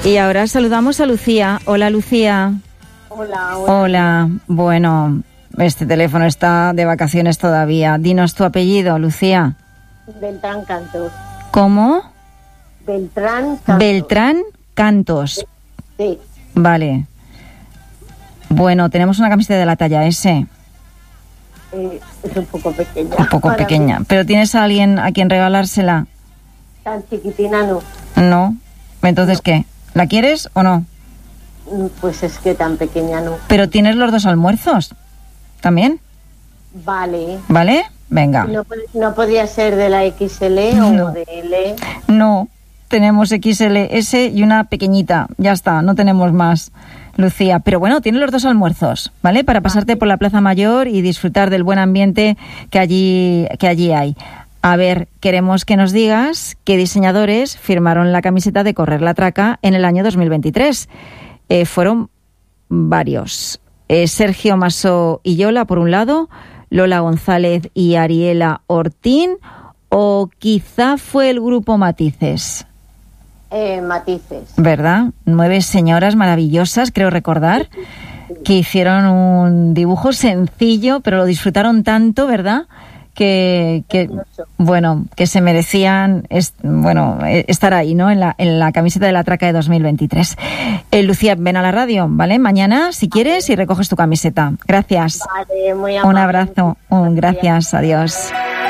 Y ahora saludamos a Lucía. Hola, Lucía. Hola. Hola. Bueno, este teléfono está de vacaciones todavía. Dinos tu apellido, Lucía. Beltrán Cantos. ¿Cómo? Beltrán Cantos. Beltrán Cantos. Sí. Vale. Bueno, tenemos una camiseta de la talla S. Es un poco pequeña. Un poco pequeña. ¿Pero tienes a alguien a quien regalársela? Tan chiquitina no. No. ¿Entonces qué? ¿La quieres o no? Pues es que tan pequeña no. Pero tienes los 2 almuerzos. ¿También? Vale. ¿Vale? Venga. ¿No podría ser de la XL No. o de L? No. Tenemos XL, S y una pequeñita. Ya está, no tenemos más, Lucía. Pero bueno, tienes los 2 almuerzos, ¿vale? Para pasarte por la Plaza Mayor y disfrutar del buen ambiente que allí hay. A ver, queremos que nos digas qué diseñadores firmaron la camiseta de Correr la Traca en el año 2023. Fueron varios. Sergio Masó y Yola, por un lado, Lola González y Ariela Ortín, o quizá fue el grupo Matices. Matices. ¿Verdad? 9 señoras maravillosas, creo recordar, que hicieron un dibujo sencillo, pero lo disfrutaron tanto, ¿verdad? Que se merecían estar ahí, ¿no? En la camiseta de la Traca de 2023. Lucía, ven a la radio, ¿vale? Mañana, si quieres, y recoges tu camiseta. Gracias. Vale, muy amable. Un abrazo. Gracias. Adiós.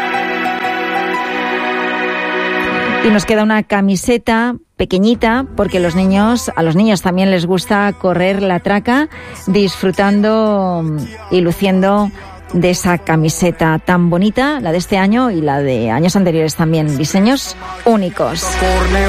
Y nos queda una camiseta pequeñita, porque a los niños también les gusta correr la traca, disfrutando y luciendo de esa camiseta tan bonita, la de este año y la de años anteriores también, diseños únicos.